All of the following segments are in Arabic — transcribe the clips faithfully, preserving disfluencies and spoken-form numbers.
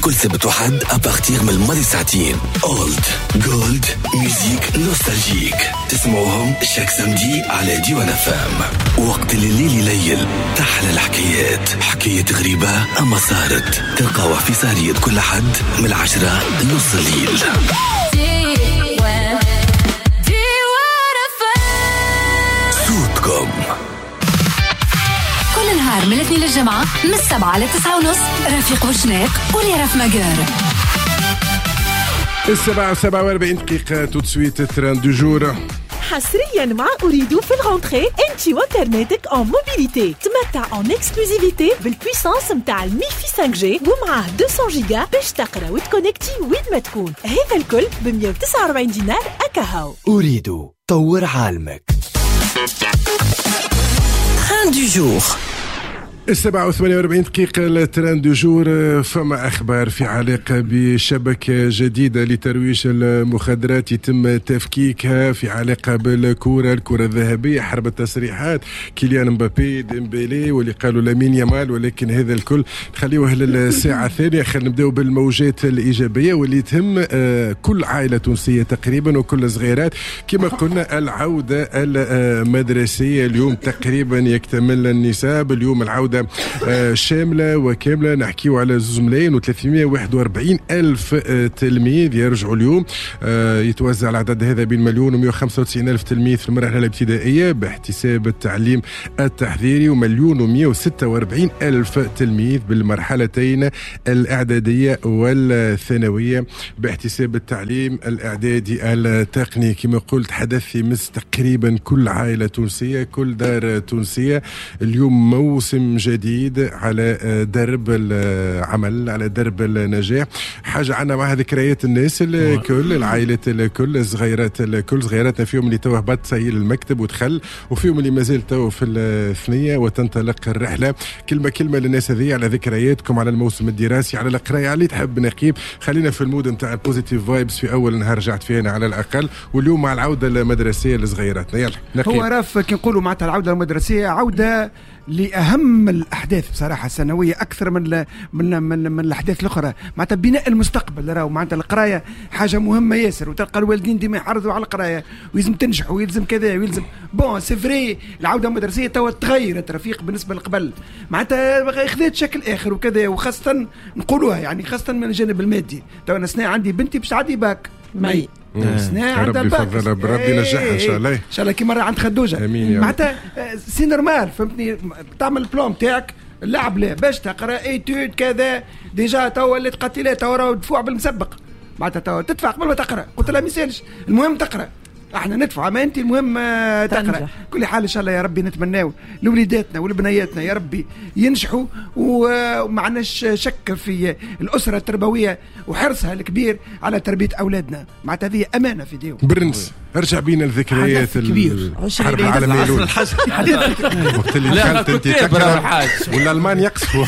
كل سبت وحد أبارتيغ من الماضي ساعتين. أولد جولد ميوزيك نوستالجيك تسمعوهم شاك سمدي على ديوان فام. وقت الليل يليل تحلى الحكايات، حكاية غريبة أما صارت، تلقاوها في سهرية كل حد من العشرة لنص الليل. صوتكم كل نهار من الاثنين للجمعة من السبعة لتسعة ونص. رفيق وشناق وليرف مجار. السبعة وسبعة واربعين دقيقة تو تسويت تران دو جور. حصريا مع أريدو في الغونتري انتي وانترنتك اون موبيليتي. تمتع اون اكسكلوزيفيتي بالبويسانس متاع الميفي خمسة جي ومعاه مئتين جيجا باش تقرا وتكونكتي وين ما تكون. هذا الكل ب مئة وتسعة وأربعين دينار أكاهو. أريدو طور عالمك. تران دو جور. السبعة وثمانية واربعين دقيقة لتران دو جور. فما أخبار في علاقة بشبكة جديدة لترويج المخدرات يتم تفكيكها في علاقة بالكرة الكرة الذهبية. حرب التصريحات كيليان مبابي ديمبيلي واللي قالوا لامين يامال، ولكن هذا الكل خليوه للساعة الثانية. خلينا نبداو بالموجات الإيجابية واللي تهم كل عائلة تونسية تقريبا وكل صغيرات. كما قلنا العودة المدرسية اليوم تقريبا يكتمل النساب. اليوم العودة شاملة وكاملة، نحكيو على زوج ملايين وثلاثمائة وواحد وأربعين ألف تلميذ يرجعوا اليوم. يتوزع العدد هذا بين مليون ومئة وخمسة وتسعين ألف تلميذ في المرحلة الابتدائية باحتساب التعليم التحضيري، ومليون ومئة وستة وأربعين ألف تلميذ بالمرحلتين الإعدادية والثانوية باحتساب التعليم الإعدادي التقني. كما قلت حدث يمس تقريبا كل عائلة تونسية، كل دار تونسية. اليوم موسم جديد على درب العمل، على درب النجاح. حاجة عنا معها ذكريات الناس الكل، العائلات الكل، الصغيرات الكل. صغيراتنا فيهم اللي توه هبط سيل المكتب ودخل، وفيهم اللي مازال تو في الثنية وتنطلق الرحلة. كلمة كلمة للناس هذه على ذكرياتكم، على الموسم الدراسي، على القراية، على اللي تحب نقيب. خلينا في المود نتاع البوزيتيف فايبس في أول نهار رجعت فينا على الأقل، واليوم مع العودة المدرسية لصغيراتنا. يلا نقيب. هو راف كي نقولوا معناتها العودة المدرسية عودة لأهم الأحداث بصراحة السنوية أكثر من من من, من الأحداث الأخرى. معناتها بناء المستقبل راهو معناتها القراية حاجة مهمة ياسر، وتلقى الوالدين ديما يحرضوا على القراية ويلزم تنجحوا ويلزم كذا ويلزم بون سي فري. العودة المدرسية توا تغيرت رفيق بالنسبة لقبل، معناتها خذت شكل آخر وكذا، وخاصة نقولوها يعني خاصة من الجانب المادي. توا أنا سنة عندي بنتي باش تعدي باك مي سنة عندها الباك، ربي ينجحها ان شاء الله ان شاء الله كي مرة عند خدوجة. معناتها سي نورمال فهمتني، تعمل البلان تاعك اللعب لا باش تقرا ايتود كذا. ديجا توا اللي تقتلها توا راهو دفوع بالمسبق، معناتها توا تدفع قبل ما تقرا. قلت لها ما يسالش، المهم تقرا، احنا ندفع ما انت المهم تقرا. كل حال ان شاء الله يا ربي نتمناو لوليداتنا ولبنياتنا يا ربي ينجحوا، وما عندناش شك في الاسره التربويه وحرصها الكبير على تربيه اولادنا. معناتها هذه امانه في ديو. برنس ارجع بينا الذكريات الحرب العالميه الاولى. وقت اللي دخلت انت تكره ولا المان يقصفوا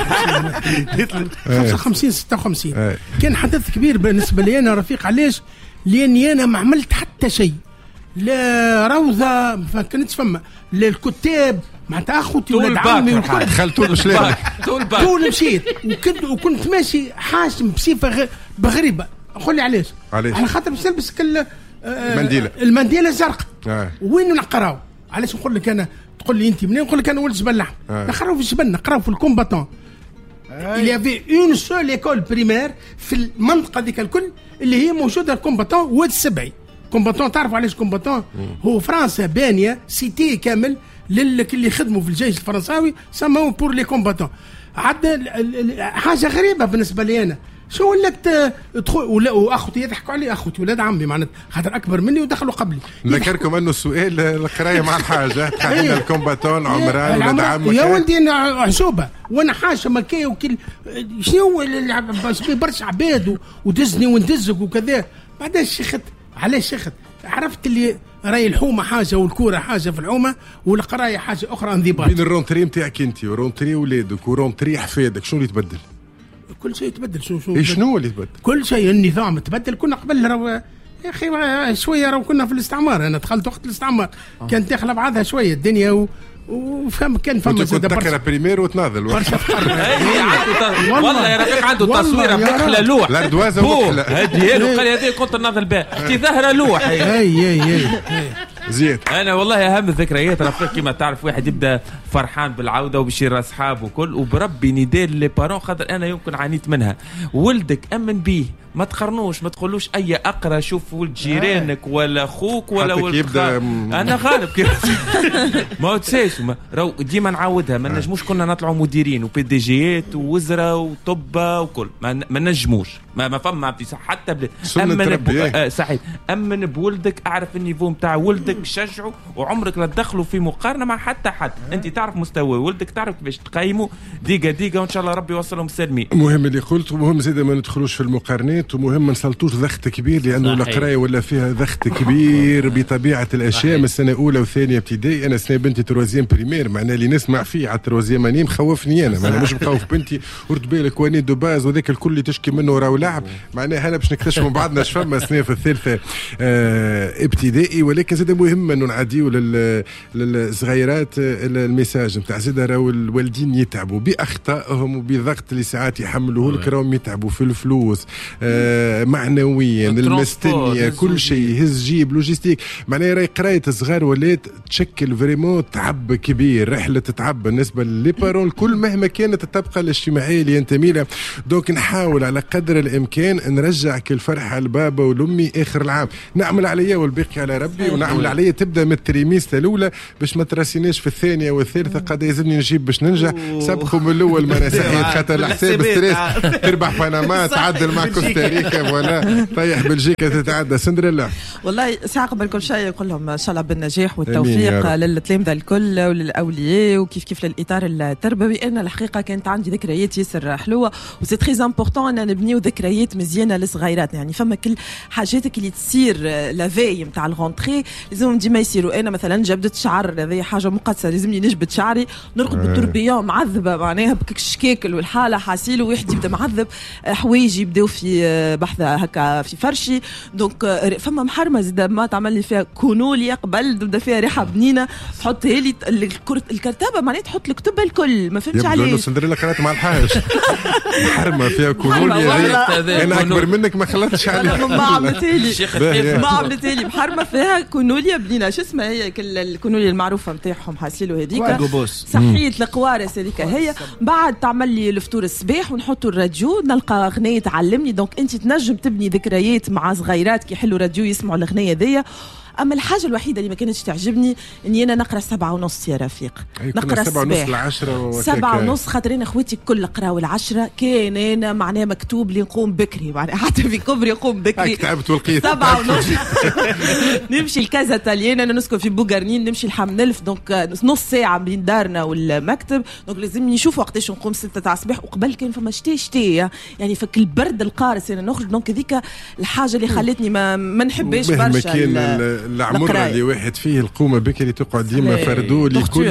خمسة وخمسين ستة وخمسين كان حدث كبير بالنسبه لي انا رفيق. علاش؟ لاني انا ما عملت حتى شيء، لا روضه ما كانتش فما، لا الكتاب معناتها اخوتي ولاد عمي دخلت طول مشليك طول مشيت وكنت وكنت ماشي حاشم بصفه بغريبه. قول لي علاش؟ على خاطر باش نلبس كل المنديله المنديله الزرقاء. آه. وين نقراو؟ علاش نقول لك انا؟ تقول لي انت منين؟ نقول لك انا ولد جبل لحم. آه. نقراو في الجبل، نقراو في الكومباتون. il y avait une seule école primaire في المنطقه ذيك الكل اللي هي موجوده الكومباتون واد السبعي. كومباتون تعرفوا علاش كومباتون؟ هو فرنسا بانيه سيتي كامل للي يخدموا في الجيش الفرنساوي سموه بور لي كومباتون. عاد حاجه غريبه بالنسبه لي انا. شو لك تدخل ولا واخوتي يضحكوا علي، اخوتي ولاد عمي معناتها خاطر اكبر مني ودخلوا قبلي. نذكركم انه السؤال القرايه مع الحاجه تحديدا الكومباتون عمران ولاد عمك يا ولدي انا عشوبه وانا حاجه مكيه وكل شنو برشا عباد ودزني وندزك وكذا. بعدين شيخت علاش شيخت؟ عرفت اللي راي الحومه حاجه والكوره حاجه في الحومه والقرايه حاجه اخرى انضباط. بين الرونتري نتاعك انت ورونتري ولادك ورونتري حفادك شنو اللي تبدل؟ كل شيء يتبدل. شنو شنو ايه شنو اللي تبدل؟ كل شيء النظام تبدل. كنا قبل راهو يا اخي شويه راهو كنا في الاستعمار، انا دخلت وقت الاستعمار آه. كانت داخله بعضها شويه الدنيا و... وفهم كان فما زاد تقرا بريمير وتناظل والله يا رفيق عنده تصويره بكحله لوح لاردوازه وكحله هدي له قال هذه كنت ناظل بها اختي ظهره لوح اي اي اي زيد. انا والله اهم الذكريات رفيق كيما تعرف واحد يبدا فرحان بالعوده وبشير اصحابه وكل وبربي ندير لي بارون خاطر انا يمكن عانيت منها. ولدك امن بيه ما تقرنوش ما تقولوش اي اقرا شوف ولد جيرانك ولا اخوك ولا ولد انا غالب كيف ما تساش راهو ديما نعاودها ما نجموش كنا نطلعوا مديرين وبي دي جيات ووزراء وطبه وكل ما, ما نجموش ما ما فما في حتى بل... امن ب... آه صحيح امن بولدك اعرف النيفو نتاع ولدك شجعه وعمرك لا تدخلوا في مقارنه مع حتى حد انت تعرف مستوى ولدك تعرف كيفاش تقيمه ديقه ديقه وان شاء الله ربي يوصلهم سالمين. مهم اللي قلت ومهم زيد ما ندخلوش في المقارنات ومهم ما نسلطوش ضغط كبير لانه القرايه ولا فيها ضغط كبير بطبيعه الاشياء من السنه اولى وثانيه ابتدائي. انا سنه بنتي تروازيام بريمير معناه اللي نسمع فيه على التروازيام اني مخوفني انا معناه مش مخوف بنتي ورد بالك واني دو باز وذاك الكل اللي تشكي منه راهو لعب معناها انا باش نكتشف من بعضنا اش فما سنه في الثالثه آه ابتدائي. ولكن زاد مهم انه نعديو للصغيرات الميساج نتاع زاد راهو الوالدين يتعبوا باخطائهم وبضغط اللي ساعات يحملوه لك راهم يتعبوا في الفلوس آه معنويا المستنيه كل شيء هز جيب لوجيستيك معناها راهي قرايه صغار ولات تشكل فريمون تعب كبير رحله تعب بالنسبه لي بارون كل مهما كانت الطبقه الاجتماعيه اللي ينتمي لها. دونك نحاول على قدر الامكان نرجع كل فرحه لبابا ولامي اخر العام نعمل عليا والباقي على ربي ونعمل عليا تبدا من التريميستر الاولى باش ما تراسيناش في الثانيه والثالثه قد يلزمني نجيب باش ننجح سبقوا من الاول ما نسحيت خاطر الحساب ستريس تربح بنما تعدل مع كوستاريكا ولا طيح بلجيكا تتعدى سندريلا. والله ساعه قبل كل شيء نقول لهم ان شاء الله بالنجاح والتوفيق للتلامذه الكل وللاولياء وكيف كيف للاطار التربوي. انا الحقيقه كانت عندي ذكريات ياسر حلوه وسي تري امبورطون ان نبنيو ذكريات مزيانه للصغيرات يعني فما كل حاجاتك اللي تصير لافي نتاع الغونتري لازم ديما يصيروا. انا مثلا جبدت شعر هذه حاجه مقدسه لازمني نجبد شعري نرقد بالتوربيون معذبه معناها بكك الشكاكل والحاله حاسيل وواحد يبدا معذب حوايجي يبداو في بحثه هكا في فرشي. دونك فما محرمه زاد ما تعمل لي فيها كونوليا قبل تبدا فيها ريحه بنينه تحطها لي الكرتابه معناها تحط الكتب الكل ما فهمتش عليه. يبدو سندريلا قرات مع الحاج محرمه فيها كونوليا انا اكبر منك ما خلطتش عليها ما عملتلي ما عملتلي محرمه فيها كونوليا بنينه شو اسمها هي كل الكونوليا المعروفه نتاعهم حاسيلو هذيك صحيه القوارص هذيك هي. بعد تعمل لي الفطور الصباح ونحطوا الراديو نلقى اغنيه تعلمني. دونك انت تنجم تبني ذكريات مع صغيرات كي يحلوا راديو يسمعوا الاغنيه ذي. اما الحاجه الوحيده اللي ما كانتش تعجبني اني انا نقرا سبعة ونص يا رفيق نقرا سبعة ونص العشرة سبعة ونص خاطر انا اخواتي كل قراوا العشرة كان انا معناها مكتوب لي نقوم بكري معناها حتى في كبري يقوم بكري تعبت ولقيت سبعة ونص نمشي الكازا تاليين انا نسكن في بوغارنين نمشي الحمنلف دونك نص ساعه بين دارنا والمكتب. دونك لازمني نشوف وقتاش نقوم ستة تاع الصباح وقبل كان فما شتاء شتاء يعني فك البرد القارس انا نخرج. دونك هذيك الحاجه اللي خلتني ما ما نحبش برشا العمر اللي واحد فيه القومه بكري تقعد ديما فردو لكل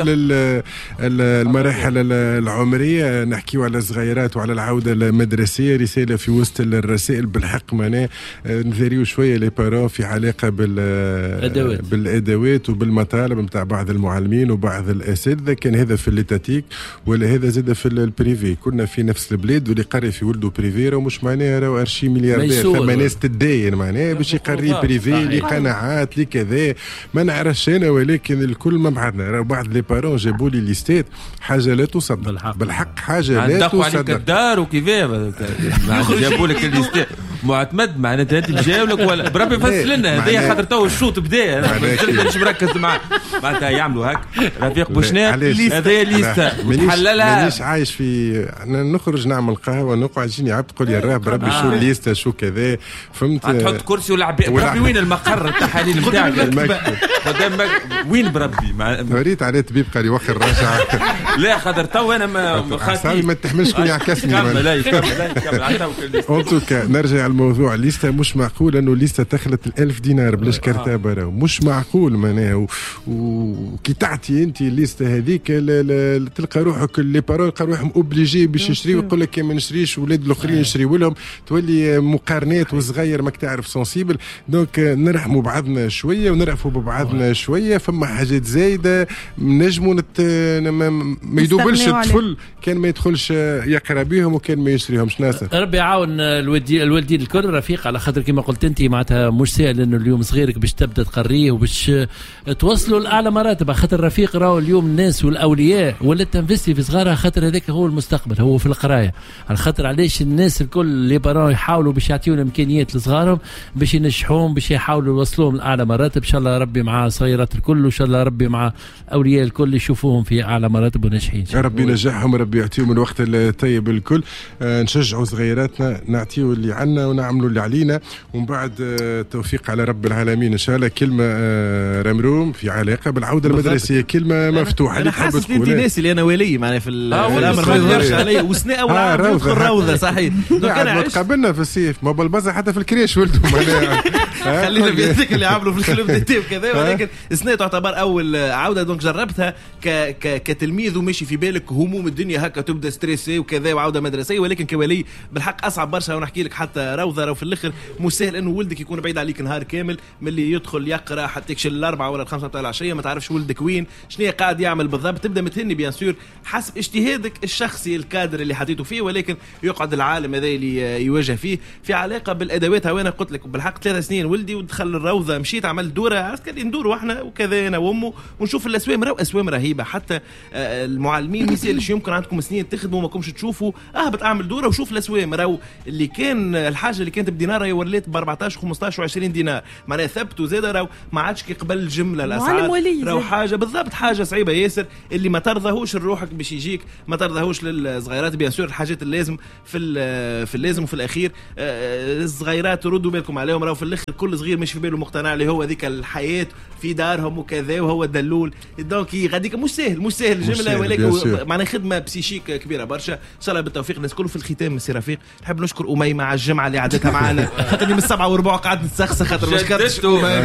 المراحل العمريه. نحكيو على الصغيرات وعلى العوده المدرسيه رساله في وسط الرسائل بالحق معناه نذريو شويه لي بارون في علاقه بال بالادوات وبالمطالب نتاع بعض المعلمين وبعض الاساتذه. كان هذا في الليتاتيك ولا هذا زاد في البريفي كنا في نفس البلاد واللي قري في ولده بريفي راه مش معناه راه ارشي ملياردير ثم ناس تدين معناه باش يقري بريفي لقناعات لكذا ما نعرفش انا. ولكن الكل ما بعدنا راه بعض لي بارون جابوا لي ليستات حاجه لا تصدق بالحق, بالحق حاجه لا تصدق عليك الدار وكيفاه جابوا لك الليستات معتمد معناتها انت جايب لك ولا بربي فصل لنا هذه خاطر تو الشوط بدا انا مش مركز معاه معناتها يعملوا هك رفيق بوشناق هذه ليسته تحللها مانيش عايش في انا نخرج نعمل قهوه نقعد يجيني عبد تقول لي راه بربي شو الليسته شو كذا فهمت تحط كرسي ولعب بربي وين المقر التحاليل نتاعك قدام وين بربي وريت عليه طبيب قال لي وخر راجع لا خاطر تو انا ما خاطر ما تحملش كون يعكسني لا كمل لا كمل ان توكا نرجع الموضوع ليستا مش معقول انه ليستا تخلت الألف دينار بلاش كرتابه راهو مش معقول معناها. وكي تعطي انت الليستا هذيك تلقى روحك لي بارون تلقى روحهم اوبليجي باش يشريو ويقول لك ما نشريش ولاد الاخرين يشريوا لهم تولي مقارنات وصغير ماك تعرف سنسيبل. دونك نرحموا بعضنا شويه ونرأفوا ببعضنا شويه. فما حاجات زايده نجموا نت... ما يدوبلش الطفل كان ما يدخلش يقرا بهم وكان ما يشريهمش. ناصر ربي يعاون الوالدين الوالدين الكل رفيق على خاطر كما قلت انت معناتها مش سهل انه اليوم صغيرك باش تبدا تقريه وباش توصلوا لاعلى مراتب. خاطر الرفيق راهو اليوم الناس والاولياء ولا تنفستي في صغارها خاطر هذاك هو المستقبل هو في القرايه. على خاطر علاش الناس الكل لي بارون يحاولوا باش يعطيون امكانيات لصغارهم باش ينجحوهم باش يحاولوا يوصلوهم لاعلى مراتب. ان شاء الله ربي مع صغيرات الكل وان شاء الله ربي مع اولياء الكل يشوفوهم في اعلى مراتب وناجحين. ربي ينجحهم ربي يعطيهم الوقت الطيب الكل. آه نشجعوا صغيراتنا نعطيوا اللي عنا ونعملوا اللي علينا ومن بعد آه توفيق على رب العالمين ان شاء الله. كلمه آه رمروم في علاقه بالعوده المدرسيه كلمه مفتوحه اللي حاب تقول. انت ناسي اللي انا ولي معنا في الامر ما يظهرش علي وسنه اول عام ندخل روضه صحيح. انا قابلنا في الصيف ما بالبزه حتى في الكريش ولدوا خلينا في هذيك اللي عملوا في الكلوب دي وكذا. ولكن السنه تعتبر اول عوده دونك جربتها ك ك كتلميذ وماشي في بالك هموم الدنيا هكا تبدا ستريسي وكذا وعوده مدرسيه. ولكن كولي بالحق اصعب برشا ونحكي لك حتى روضه راهو في الاخر مش سهل انه ولدك يكون بعيد عليك نهار كامل من اللي يدخل يقرا حتى يكشل الاربعه ولا الخمسه تاع العشيه ما تعرفش ولدك وين شنو قاعد يعمل بالضبط. تبدا متهني بيان سور حسب اجتهادك الشخصي الكادر اللي حطيته فيه. ولكن يقعد العالم هذا اللي يواجه فيه في علاقه بالادوات. وانا قلت لك بالحق ثلاث سنين ولدي ودخل الروضه مشيت عملت دوره عرفت كان ندوروا احنا وكذا انا وامه ونشوف الاسوام راهو اسوام رهيبه. حتى المعلمين مثال يمكن عندكم سنين تخدموا ما كمش تشوفوا اهبط اعمل دوره وشوف الاسوام راهو اللي كان الحاجه اللي كانت بدينار ولات ب أربعطاش خمسطاش وعشرين دينار معناها ثبت وزاد راهو ما عادش كي قبل الجمله الاسعار راهو حاجه بالضبط حاجه صعيبه ياسر اللي ما ترضاهوش لروحك باش يجيك ما ترضاهوش للصغيرات. بيان سور الحاجات اللازم في في اللازم وفي الاخير الصغيرات ردوا بالكم عليهم راهو في الاخر كل صغير مش في باله مقتنع اللي هو ذيك الحياه في دارهم وكذا وهو دلول. دونك غاديك مش سهل مش سهل الجمله ولكن معناها خدمه بسيشيك كبيره برشا. ان شاء الله بالتوفيق الناس كله. في الختام سي رفيق نحب نشكر اميمه على الجمعه اللي عدتها معنا خاطرني من السبعه وربع قعدت نتسخسخ خاطر ما شكرتش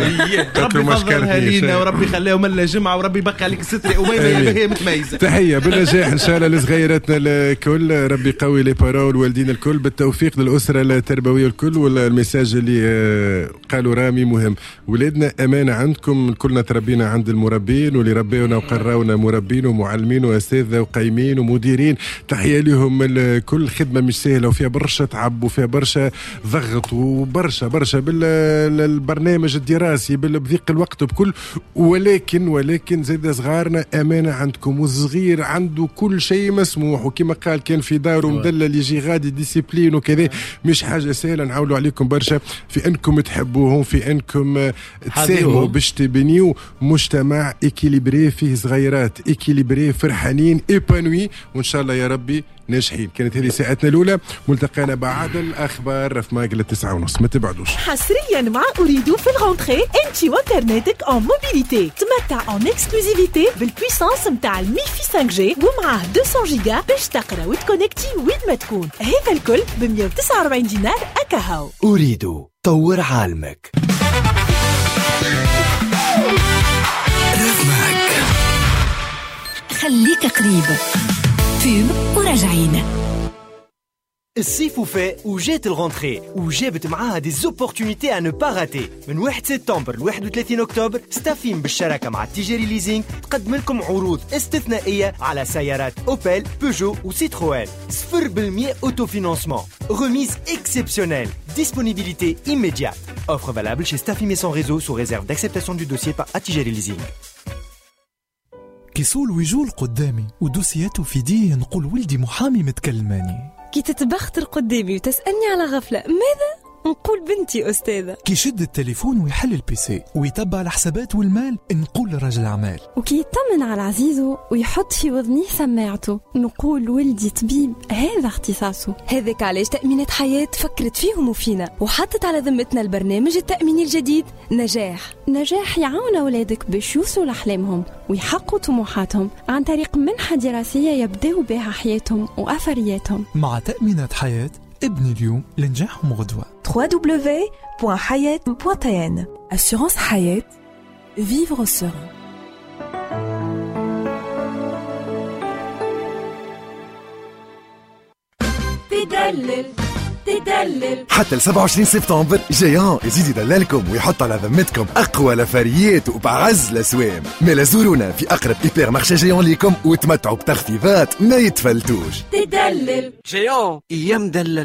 ربي يفضلها لينا وربي يخليهم لنا جمعه وربي يبقى عليك الستر. اميمه هي متميزه. تحيه بالنجاح ان شاء الله لصغيراتنا الكل. ربي يقوي لي بارون والوالدين الكل بالتوفيق للاسره التربويه الكل. والمساج اللي قالوا رامي مهم ولادنا امانه عندكم كلنا تربينا عند المربين واللي ربيونا وقراونا مربين ومعلمين واساتذه وقايمين ومديرين. تحيه لهم الكل. خدمه مش سهله وفيها برشا تعب وفيها برشا ضغط وبرشا برشا بالبرنامج الدراسي بضيق الوقت بكل. ولكن ولكن زاد صغارنا امانه عندكم والصغير عنده كل شيء مسموح. وكما قال كان في داره مدلل يجي غادي ديسيبلين وكذا مش حاجه سهله. نعاولوا عليكم برشا في انكم تحبوهم في انكم تساهموا باش تبنيو مجتمع إكيليبري فيه صغيرات إكيليبري فرحانين إيبانوي وإن شاء الله يا ربي ناجحين. كانت هذه ساعتنا الأولى. ملتقانا بعد الأخبار في ماقلة تسعة ونص ما تبعدوش. حصريا مع أريدو في الغونتري انتي وانترنتك اون موبيليتي. تمتع اون اكسكلوزيفيتي بالبويسانس متاع الميفي خمسة جي ومعاه مئتين جيجا باش تقرا وتكونكتي وين ما تكون. هذا الكل ب مئة وتسعة وأربعين دينار أكاهو. أريدو طور عالمك. خليك قريب فيلم وراجعين. الصيف وفاء وجات الغونتري وجابت معاها دي زوبورتونيتي ا نو با راتي. من واحد سبتمبر ل واحد وثلاثين أكتوبر ستافيم بالشراكة مع التجاري ليزينغ تقدم لكم عروض استثنائية على سيارات أوبل بيجو وسيتروين. صفر بالمئة أوتو فينانسمون. ريميز اكسبسيونيل. Disponibilité immédiate. Offre valable chez Staffim et son réseau sous réserve d'acceptation du dossier par Atijari Leasing. كيسول ويجول قدامي ودوسياته في دي نقول ولدي محامي متكلماني. كي تتبختر قدامي وتسألني على غفلة ماذا؟ نقول بنتي أستاذة. كي يشد التليفون ويحل البيسي ويتبع الحسابات والمال نقول رجل أعمال. وكي يطمن على عزيزه ويحط في وذنيه سماعته نقول ولدي طبيب هذا اختصاصه. هذاك علاش تأمينات حياة فكرت فيهم وفينا وحطت على ذمتنا البرنامج التأميني الجديد نجاح. نجاح يعاون أولادك باش يوصلوا لأحلامهم ويحققوا طموحاتهم عن طريق منحة دراسية يبدأوا بها حياتهم وأثرياتهم. مع تأمينات حياة ابني اليوم لنجاحهم غدوة. w w w point hayat point t n. Assurance Hayat, vivre serein. تدلل تدلل حتى ل سبعة وعشرين سبتمبر جيان يزيد يدللكم ويحط على ذمتكم اقوى لفاريات وبعز الاسوام. مالا زورونا في اقرب هيبر مارشي جيان ليكم وتمتعوا بتخفيضات ما يتفلتوش. تدلل جيان يا مدلل.